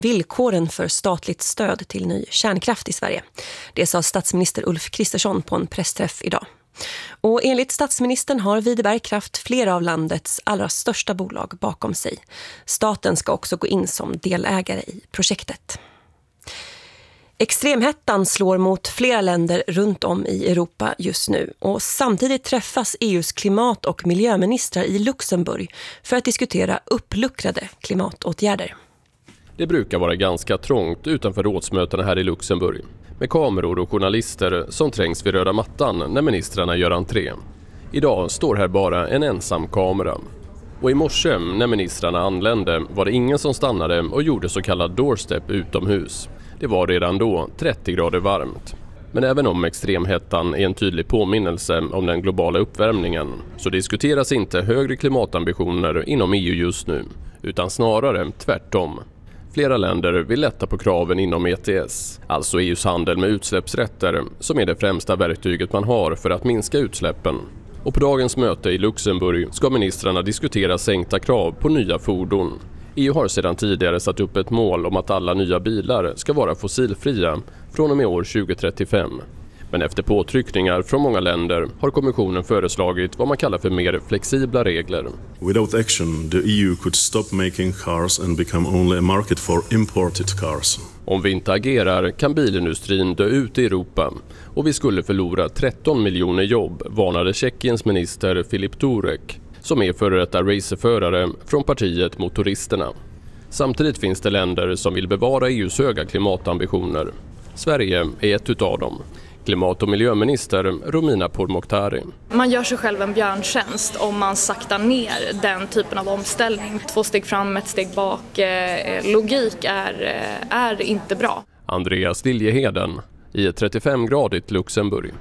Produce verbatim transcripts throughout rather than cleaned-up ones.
villkoren för statligt stöd till ny kärnkraft i Sverige. Det sa statsminister Ulf Kristersson på en pressträff idag. Och enligt statsministern har Videberg Kraft flera av landets allra största bolag bakom sig. Staten ska också gå in som delägare i projektet. Extremhettan slår mot flera länder runt om i Europa just nu och samtidigt träffas E U:s klimat- och miljöministrar i Luxemburg för att diskutera uppluckrade klimatåtgärder. Det brukar vara ganska trångt utanför rådsmötena här i Luxemburg med kameror och journalister som trängs vid röda mattan när ministrarna gör entré. Idag står här bara en ensam kamera. Och i morse när ministrarna anlände var det ingen som stannade och gjorde så kallad doorstep utomhus. Det var redan då trettio grader varmt. Men även om extremhettan är en tydlig påminnelse om den globala uppvärmningen så diskuteras inte högre klimatambitioner inom E U just nu, utan snarare tvärtom. Flera länder vill lätta på kraven inom E T S, alltså E U:s handel med utsläppsrätter, som är det främsta verktyget man har för att minska utsläppen. Och på dagens möte i Luxemburg ska ministrarna diskutera sänkta krav på nya fordon. E U har sedan tidigare satt upp ett mål om att alla nya bilar ska vara fossilfria från och med år tjugo trettiofem. Men efter påtryckningar från många länder har kommissionen föreslagit vad man kallar för mer flexibla regler. Without action, the E U could stop making cars and become only a market for imported cars. Om vi inte agerar kan bilindustrin dö ut i Europa och vi skulle förlora tretton miljoner jobb, varnade Tjeckiens minister Filip Turek, som är före detta racerförare från partiet Motoristerna. Samtidigt finns det länder som vill bevara E U:s höga klimatambitioner. Sverige är ett utav dem. Klimat- och miljöminister Romina Pourmokhtari. Man gör sig själv en björntjänst om man saktar ner den typen av omställning. Två steg fram, ett steg bak. Logik är, är inte bra. Andreas Liljeheden i ett trettiofem-gradigt Luxemburg.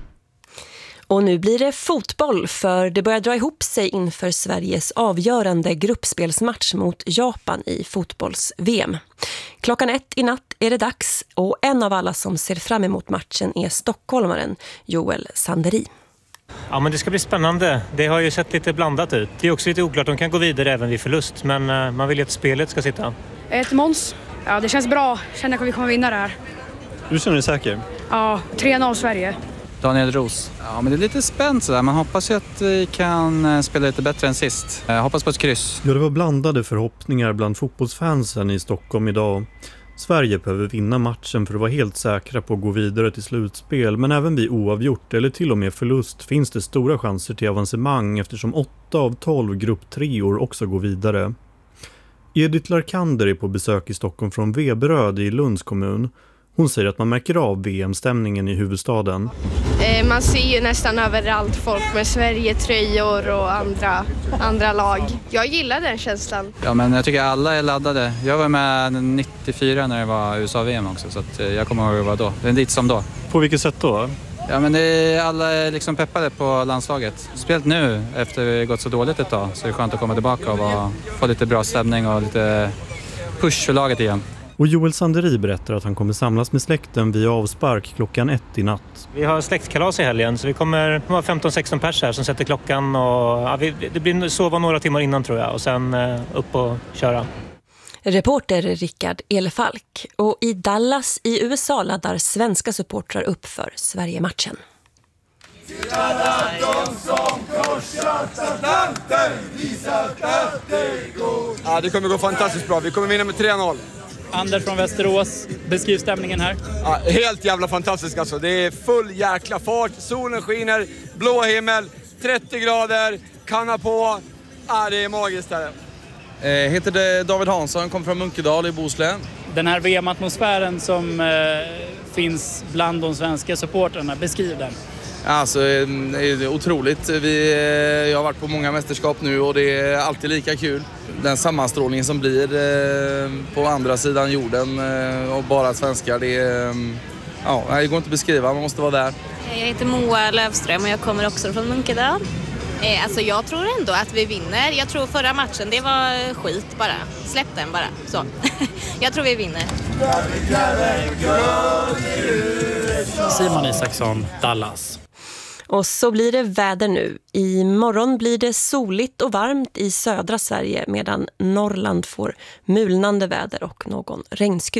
Och nu blir det fotboll för det börjar dra ihop sig inför Sveriges avgörande gruppspelsmatch mot Japan i fotbolls-V M. Klockan ett i natt är det dags och en av alla som ser fram emot matchen är stockholmaren Joel Sanderi. Ja, men det ska bli spännande. Det har ju sett lite blandat ut. Det är också lite oklart, de kan gå vidare även vid förlust, men man vill ju att spelet ska sitta. Ett Måns. Ja, det känns bra. Jag känner att vi kommer vinna det här. Du känner dig säker? Ja, tre noll Sverige. Daniel Ros. Ja, men det är lite spänt sådär. Man hoppas ju att vi kan spela lite bättre än sist. Jag hoppas på ett kryss. Ja, det var blandade förhoppningar bland fotbollsfansen i Stockholm idag. Sverige behöver vinna matchen för att vara helt säkra på att gå vidare till slutspel. Men även vid oavgjort eller till och med förlust finns det stora chanser till avancemang eftersom åtta av tolv grupp treor också går vidare. Edith Larkander är på besök i Stockholm från Veberöd i Lunds kommun. Hon säger att man märker av V M-stämningen i huvudstaden. Eh, man ser ju nästan överallt folk med Sverige-tröjor och andra, andra lag. Jag gillar den känslan. Ja, men jag tycker alla är laddade. Jag var med nittiofyra när det var U S A-V M också, så att jag kommer ihåg hur det var då. Det är dit som då. På vilket sätt då? Ja, men det är alla är liksom peppade på landslaget. Spelat nu efter det gått så dåligt ett tag, så det är skönt att komma tillbaka och få lite bra stämning och lite push för laget igen. Och Joel Sanderi berättar att han kommer samlas med släkten via avspark klockan ett i natt. Vi har släktkalas i helgen så vi kommer vara femton sexton pers här som sätter klockan. Och, ja, vi, det blir sova några timmar innan tror jag och sen eh, upp och köra. Reporter Rickard Elefalk. Och i Dallas i U S A laddar svenska supportrar upp för Sverige-matchen. Ja, det kommer gå fantastiskt bra. Vi kommer vinna med tre noll. Anders från Västerås, beskriv stämningen här. Ja, helt jävla fantastiskt alltså. Det är full jäkla fart, solen skiner, blå himmel, trettio grader, kanna på. Ja, det är magiskt här. Jag heter David Hansson, kommer från Munkedal i Bohuslän. Den här V M-atmosfären som eh, finns bland de svenska supporterna, beskriv den. Alltså, det är otroligt. Vi, jag har varit på många mästerskap nu och det är alltid lika kul. Den sammanstrålningen som blir på andra sidan jorden och bara svenskar, det, ja, det går inte att beskriva, man måste vara där. Jag heter Moa Lövström och jag kommer också från Munkedal. Alltså jag tror ändå att vi vinner. Jag tror förra matchen, det var skit bara. Släpp den bara. Så. Jag tror vi vinner. Simon Isaksson, Dallas. Och så blir det väder nu. Imorgon blir det soligt och varmt i södra Sverige medan Norrland får mulnande väder och någon regnskur.